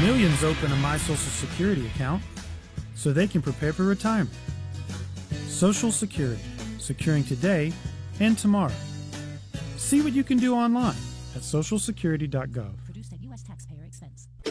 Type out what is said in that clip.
Millions open a My Social Security account so they can prepare for retirement. Social Security, securing today and tomorrow. See what you can do online at socialsecurity.gov. Produced at U.S. taxpayer expense.